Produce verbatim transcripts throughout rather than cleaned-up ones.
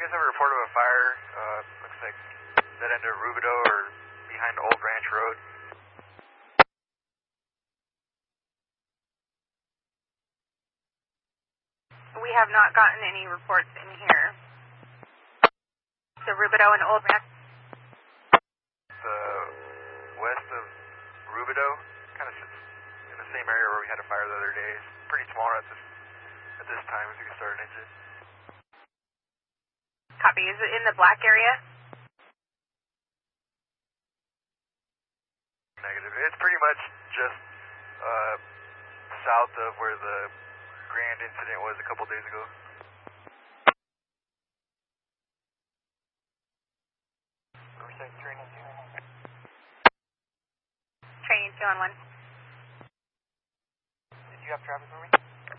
guys have a report of a fire, uh, looks like that end of Rubidoux or behind Old Ranch Road? We have not gotten any reports in here. So Rubidoux and Old Ranch? The west of Rubidoux, kind of sits in the same area where we had a fire the other day. It's pretty small at this, at this time, if you can start an engine. Copy. Is it in the black area? Negative. It's pretty much just uh, south of where the grand incident was a couple days ago. Riverside training two. Training two on one. Did you have traffic for me?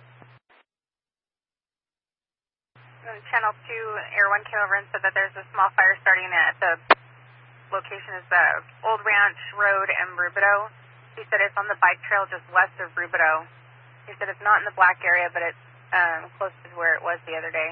Channel two, Air one came over and said that there's a small fire starting at the location is the Old Ranch Road and Rubidoux. He said it's on the bike trail just west of Rubidoux. He said it's not in the black area, but it's um, close to where it was the other day.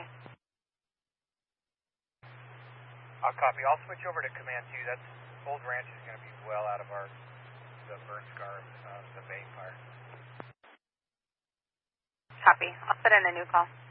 I'll copy. I'll switch over to Command two. That's Old Ranch is going to be well out of our the burn scar of uh, the Bay fire. Copy. I'll put in a new call.